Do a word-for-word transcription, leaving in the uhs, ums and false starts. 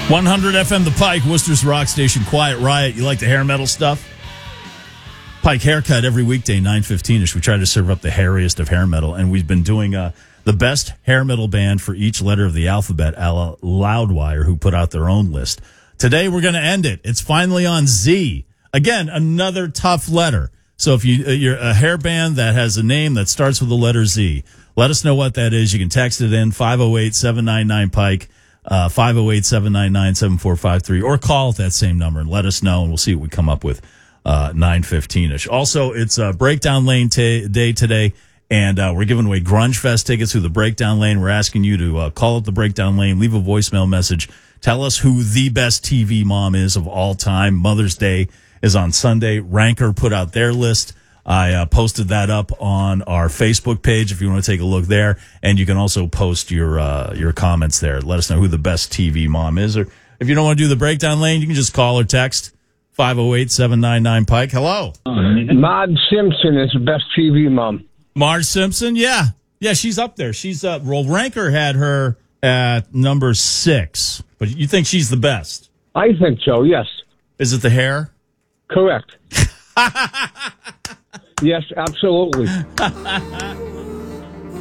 one hundred F M The Pike, Worcester's rock station, Quiet Riot. You like the hair metal stuff? Pike Haircut every weekday, nine fifteen-ish. We try to serve up the hairiest of hair metal, and we've been doing uh, the best hair metal band for each letter of the alphabet, a la Loudwire, who put out their own list. Today, we're going to end it. It's finally on Z. Again, another tough letter. So if you, you're a hair band that has a name that starts with the letter Z, let us know what that is. You can text it in, five oh eight, seven nine nine, Pike. Uh, five oh eight, seven nine nine, seven four five three, or call at that same number and let us know, and we'll see what we come up with uh, nine fifteen-ish. Also, it's uh, Breakdown Lane t- Day today, and uh, we're giving away Grunge Fest tickets through the Breakdown Lane. We're asking you to uh, call up the Breakdown Lane, leave a voicemail message, tell us who the best T V mom is of all time. Mother's Day is on Sunday. Ranker put out their list. I uh, posted that up on our Facebook page if you want to take a look there. And you can also post your uh, your comments there. Let us know who the best T V mom is. Or if you don't want to do the Breakdown Lane, you can just call or text five oh eight, seven nine nine, Pike. Hello. Marge Simpson is the best T V mom. Marge Simpson? Yeah. Yeah, she's up there. She's uh, well, Ranker had her at number six. But you think she's the best? I think so, yes. Is it the hair? Correct. Yes, absolutely.